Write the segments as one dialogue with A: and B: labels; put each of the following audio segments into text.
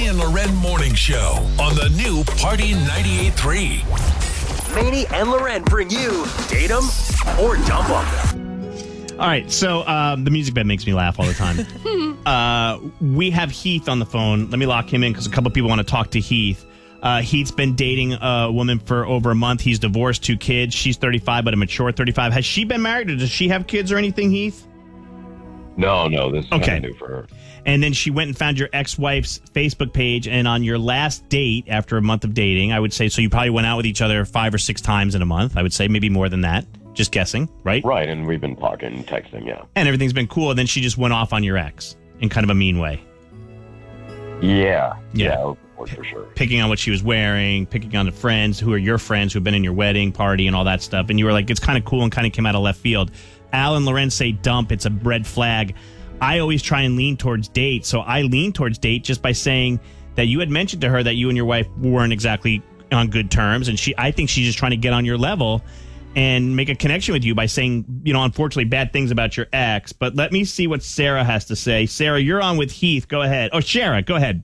A: Manny and Loren Morning Show on the new Party 98.3.
B: Manny and Loren bring you Date 'em or Dump 'em.
C: All right, so the music bed makes me laugh all the time. We have Heath on the phone. Let me lock him in because a couple people want to talk to Heath. Heath's been dating a woman for over a month. He's divorced, 2 kids. She's 35, but a mature 35. Has she been married, or does she have kids or anything, Heath?
D: No, this is kind of new for her.
C: And then she went and found your ex-wife's Facebook page, and on your last date, after a month of dating, I would say, so you probably went out with each other 5 or 6 times in a month. I would say maybe more than that. Just guessing, right?
D: Right, and we've been talking, texting, yeah.
C: And everything's been cool, and then she just went off on your ex in kind of a mean way.
D: Yeah, for sure.
C: Picking on what she was wearing, picking on the friends who are your friends who've been in your wedding party and all that stuff. And you were like, it's kind of cool, and kind of came out of left field. Al and Loren say dump. It's a red flag. I always try and lean towards date. So I lean towards date just by saying that you had mentioned to her that you and your wife weren't exactly on good terms. And I think she's just trying to get on your level and make a connection with you by saying, unfortunately, bad things about your ex. But let me see what Sarah has to say. Sarah, you're on with Heath. Go ahead. Oh, Shara, go ahead.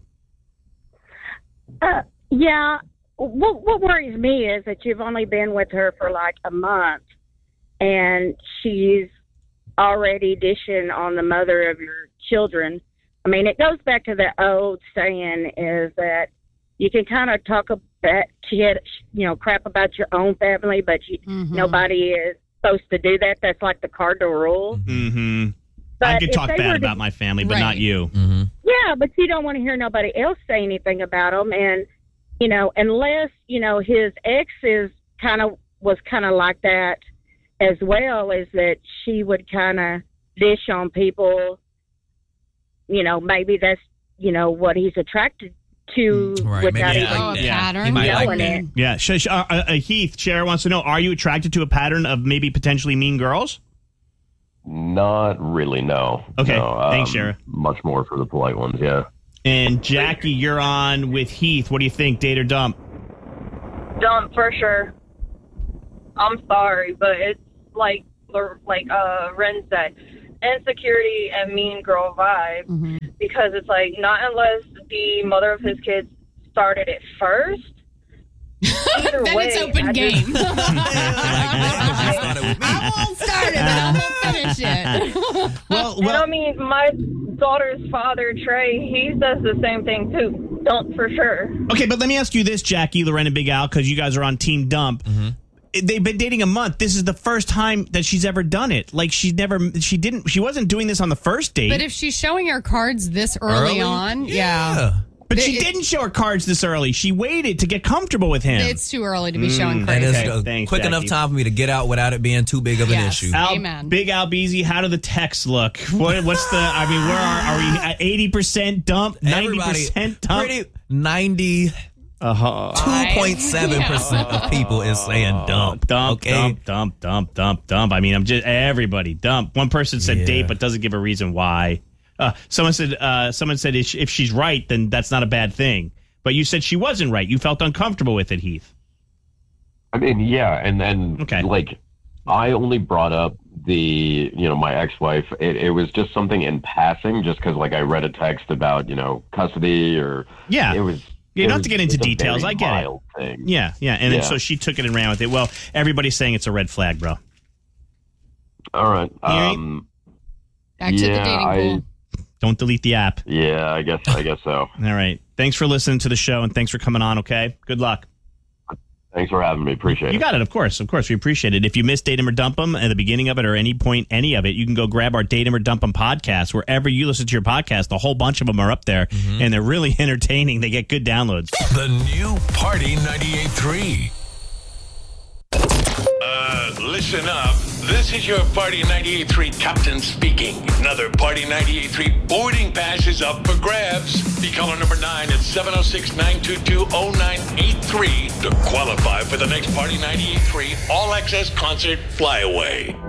E: Yeah. What worries me is that you've only been with her for like a month, and she's already dishing on the mother of your children. I mean, it goes back to the old saying is that you can kind of talk about crap about your own family, but nobody is supposed to do that. That's like the cardinal rule.
C: Mm-hmm. I could talk bad about my family, but not you.
E: Mm-hmm. Yeah, but you don't want to hear nobody else say anything about them. And, unless, his ex was kind of like that as well, is that she would kind of dish on people, maybe that's, what he's attracted to without even
F: pattern.
E: knowing it.
C: Yeah. Heath, Shara wants to know, are you attracted to a pattern of maybe potentially mean girls?
D: Not really, no.
C: Okay,
D: no,
C: thanks, Shara.
D: Much more for the polite ones, yeah.
C: And Jackie, you're on with Heath. What do you think, date or dump?
G: Dump, for sure. I'm sorry, but it's like Ren said, insecurity and mean girl vibe. Mm-hmm. Because it's like, not unless the mother of his kids started it first. Either
F: then
G: way,
F: it's open game.
G: I
F: won't start it, but I won't finish it.
G: Well, and I mean, my daughter's father, Trey, he does the same thing too. Dump for sure.
C: Okay, but let me ask you this, Jackie, Loren, and Big Al, because you guys are on Team Dump. Mm-hmm. They've been dating a month. This is the first time that she's ever done it. Like she wasn't doing this on the first date.
F: But if she's showing her cards this early on, yeah.
C: But she didn't show her cards this early. She waited to get comfortable with him.
F: It's too early to be showing
H: And
F: cards.
H: it's quick enough time for me to get out without it being too big of an issue.
F: Amen.
C: Big Al Beasy, how do the texts look? What's the, I mean, where are we at 80% dump, 90% dump?
H: 90... 2.7% of people is saying dump.
C: Dump. I mean, I'm just everybody dump. One person said date, but doesn't give a reason why. Someone said if she's right, then that's not a bad thing. But you said she wasn't right. You felt uncomfortable with it, Heath.
D: I mean, yeah, and like I only brought up my ex-wife. It was just something in passing, just because like I read a text about custody or it was.
C: You don't have to get into details. I get it.
D: Thing.
C: Yeah. And then so she took it and ran with it. Well, everybody's saying it's a red flag, bro.
D: All right.
F: Back to the dating pool.
C: Don't delete the app.
D: Yeah, I guess so.
C: All right. Thanks for listening to the show, and thanks for coming on, okay? Good luck.
D: Thanks for having me. Appreciate it.
C: You got it, of course. Of course, we appreciate it. If you missed Date 'em or Dump 'em at the beginning of it or any point, any of it, you can go grab our Date 'em or Dump 'em podcast. Wherever you listen to your podcast, a whole bunch of them are up there, and they're really entertaining. They get good downloads.
A: The new Party 98.3. Listen up. This is your Party 98.3 captain speaking. Another Party 98.3 boarding pass is up for grabs. Be caller number 9 at 706-922-0983 to qualify for the next Party 98.3 All Access Concert Flyaway.